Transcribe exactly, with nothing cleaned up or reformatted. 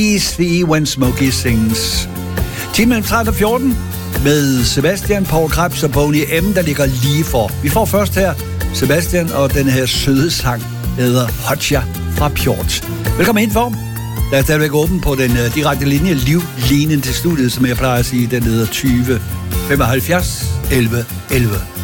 See When Smokey Sings. ti mellem tretten og fjorten med Sebastian, Paul Krebs og Boney M, der ligger lige for. Vi får først her Sebastian og den her søde sang, der hedder Hotja fra Pjort. Velkommen ind for. Der er stadigvæk åben på den uh, direkte linje livlinjen til studiet, som jeg plejer at sige, den hedder tyve femoghalvfjerds elleve elleve.